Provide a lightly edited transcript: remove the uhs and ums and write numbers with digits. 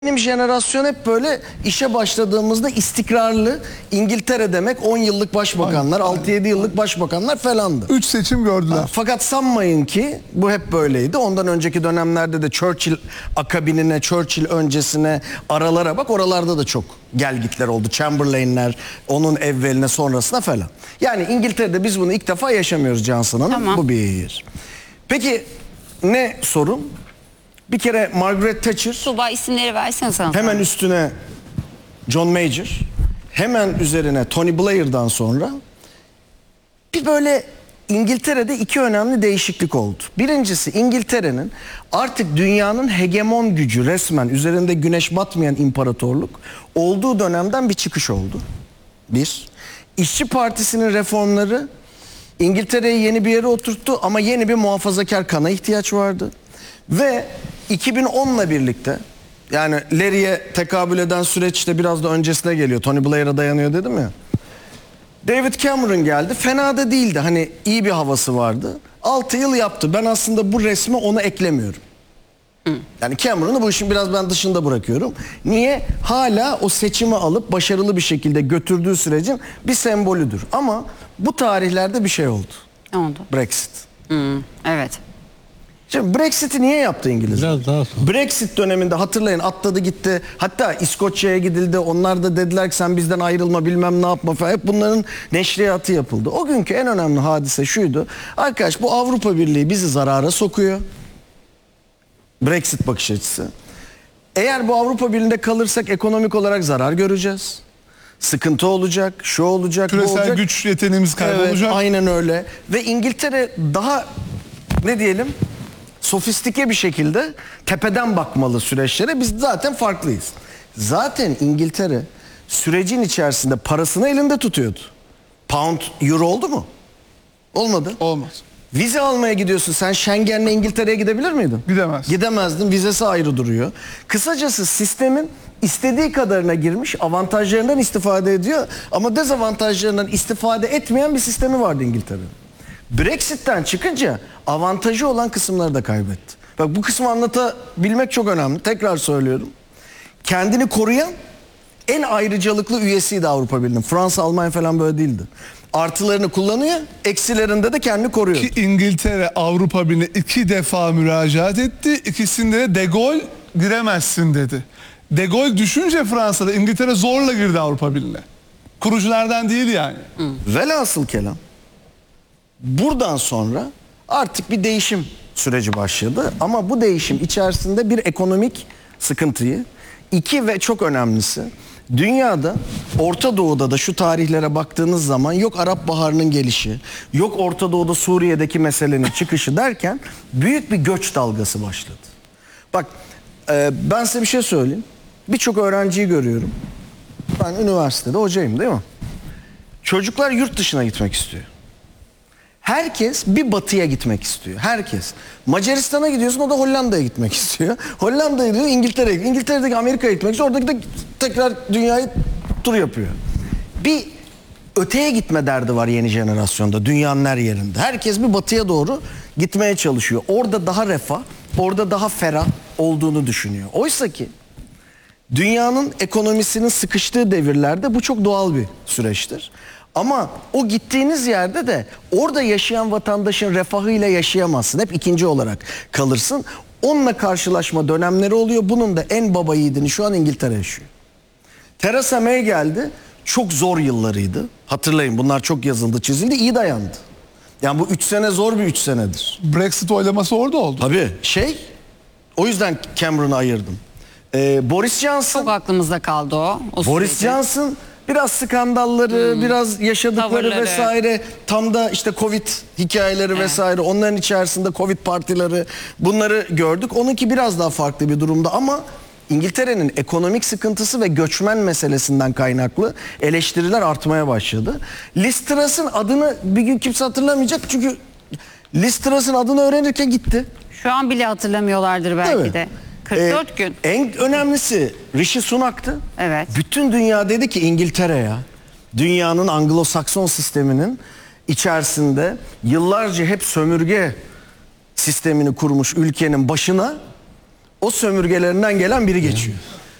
Benim jenerasyon hep böyle işe başladığımızda istikrarlı İngiltere demek 10 yıllık başbakanlar, 6-7 yıllık başbakanlar falandı. 3 seçim gördüler. Fakat sanmayın ki bu hep böyleydi. Ondan önceki dönemlerde de Churchill akabinine, Churchill öncesine aralara bak, oralarda da çok gelgitler oldu. Chamberlain'ler, onun evveline sonrasına falan. Yani İngiltere'de biz bunu ilk defa yaşamıyoruz Cansın Hanım. Tamam. Bu bir yer. Peki ne sorun? Bir kere Margaret Thatcher, Tuğba isimleri versene sana. hemen üstüne John Major, hemen üzerine Tony Blair'dan sonra bir böyle İngiltere'de iki önemli değişiklik oldu. Birincisi, İngiltere'nin artık dünyanın hegemon gücü, resmen üzerinde güneş batmayan imparatorluk olduğu dönemden bir çıkış oldu. Bir, İşçi Partisi'nin reformları İngiltere'yi yeni bir yere oturttu ama yeni bir muhafazakar kana ihtiyaç vardı. Ve 2010'la birlikte, yani Larry'e tekabül eden süreç işte biraz da öncesine geliyor. Tony Blair'a dayanıyor dedim ya. David Cameron geldi. Fena da değildi. Hani iyi bir havası vardı. 6 yıl yaptı. Ben aslında bu resme onu eklemiyorum. Yani Cameron'u bu işin biraz ben dışında bırakıyorum. Niye? Hala o seçimi alıp başarılı bir şekilde götürdüğü sürecin bir sembolüdür. Ama bu tarihlerde bir şey oldu. Ne oldu? Brexit. Evet. Şimdi Brexit'i niye yaptı İngilizler? Biraz daha sonra. Brexit döneminde hatırlayın, atladı gitti. Hatta İskoçya'ya gidildi. Onlar da dediler ki sen bizden ayrılma, bilmem ne yapma falan. Hep bunların neşriyatı yapıldı. O günkü en önemli hadise şuydu. Arkadaş, bu Avrupa Birliği bizi zarara sokuyor. Brexit bakış açısı. Eğer bu Avrupa Birliği'nde kalırsak ekonomik olarak zarar göreceğiz. Sıkıntı olacak, şu olacak, bu Küresel olacak. güç yeteneğimiz kaybolacak. Evet, aynen öyle. Ve İngiltere daha, ne diyelim, sofistike bir şekilde tepeden bakmalı süreçlere. Biz zaten farklıyız. Zaten İngiltere sürecin içerisinde parasını elinde tutuyordu. Pound, euro oldu mu? Olmadı. Olmaz. Vize almaya gidiyorsun. Sen Schengen'le İngiltere'ye gidebilir miydin? Gidemez. Gidemezdin. Vizesi ayrı duruyor. Kısacası sistemin istediği kadarına girmiş, avantajlarından istifade ediyor ama dezavantajlarından istifade etmeyen bir sistemi vardı İngiltere'nin. Brexit'ten çıkınca avantajı olan kısımları da kaybetti. Bak, bu kısmı anlatabilmek çok önemli. Tekrar söylüyorum. Kendini koruyan en ayrıcalıklı üyesiydi Avrupa Birliği'nin. Fransa, Almanya falan böyle değildi. Artılarını kullanıyor, eksilerinde de kendini koruyor. Ki İngiltere Avrupa Birliği'ne 2 defa müracaat etti. İkisinde de De Gaulle giremezsin dedi. De Gaulle düşünce Fransa'da İngiltere zorla girdi Avrupa Birliği'ne. Kuruculardan değil yani. Velhasıl kelam, buradan sonra artık bir değişim süreci başladı. Ama bu değişim içerisinde bir ekonomik sıkıntıyı, iki ve çok önemlisi, dünyada, Orta Doğu'da da şu tarihlere baktığınız zaman yok Arap Baharı'nın gelişi, yok Orta Doğu'da Suriye'deki meselenin çıkışı derken büyük bir göç dalgası başladı. Bak, ben size bir şey söyleyeyim. Birçok öğrenciyi görüyorum. Ben üniversitede hocayım, değil mi? Çocuklar yurt dışına gitmek istiyor. Herkes bir batıya gitmek istiyor. Herkes. Macaristan'a gidiyorsun, o da Hollanda'ya gitmek istiyor. Hollanda'ya gidiyor, İngiltere'ye gidiyor. İngiltere'deki Amerika'ya gitmek istiyor. Oradaki de tekrar dünyayı tur yapıyor. Bir öteye gitme derdi var yeni jenerasyonda, dünyanın her yerinde. Herkes bir batıya doğru gitmeye çalışıyor. Orada daha refah, orada daha ferah olduğunu düşünüyor. Oysa ki dünyanın ekonomisinin sıkıştığı devirlerde bu çok doğal bir süreçtir. Ama o gittiğiniz yerde de orada yaşayan vatandaşın refahıyla yaşayamazsın. Hep ikinci olarak kalırsın. Onunla karşılaşma dönemleri oluyor. Bunun da en baba yiğidini şu an İngiltere yaşıyor. Theresa May geldi. Çok zor yıllarıydı. Hatırlayın, bunlar çok yazıldı, çizildi. İyi dayandı. Yani bu 3 sene zor bir 3 senedir. Brexit oylaması orada oldu. Tabii. O yüzden Cameron'ı ayırdım. Boris Johnson. Çok aklımızda kaldı o Boris süreci. Johnson biraz skandalları, biraz yaşadıkları Tavırları. vesaire, tam da işte Covid hikayeleri vesaire, onların içerisinde Covid partileri, bunları gördük. Onunki biraz daha farklı bir durumda ama İngiltere'nin ekonomik sıkıntısı ve göçmen meselesinden kaynaklı eleştiriler artmaya başladı. Liz Truss'ın adını bir gün kimse hatırlamayacak çünkü Liz Truss'ın adını öğrenirken gitti. Şu an bile hatırlamıyorlardır belki Evet. de. 44 gün. En önemlisi Rishi Sunak'tı. Evet. Bütün dünya dedi ki İngiltere ya, dünyanın Anglo-Sakson sisteminin içerisinde yıllarca hep sömürge sistemini kurmuş ülkenin başına o sömürgelerinden gelen biri geçiyor.